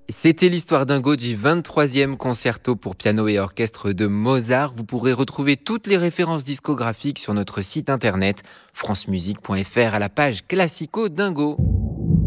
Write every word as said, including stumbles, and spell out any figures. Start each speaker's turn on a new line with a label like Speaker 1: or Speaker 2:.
Speaker 1: C'était l'histoire dingo du vingt-troisième concerto pour piano et orchestre de Mozart. Vous pourrez retrouver toutes les références discographiques sur notre site internet francemusique point f r à la page Classico Dingo.